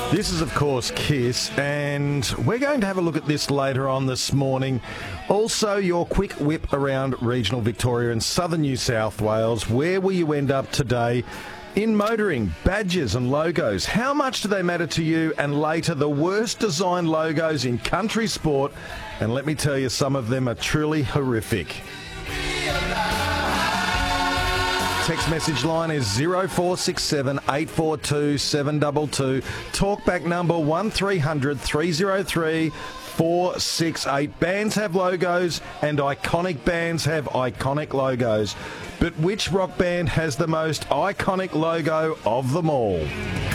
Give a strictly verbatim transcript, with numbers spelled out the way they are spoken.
This is, of course, Kiss, and we're going to have a look at this later on this morning. Also, your quick whip around regional Victoria and southern New South Wales. Where will you end up today? In motoring, badges and logos. How much do they matter to you? And later, the worst designed logos in country sport. And let me tell you, some of them are truly horrific. Text message line is zero four six seven, eight four two, seven two two. Talkback number one three hundred, three oh three, four six eight. Bands have logos and iconic bands have iconic logos. But which rock band has the most iconic logo of them all?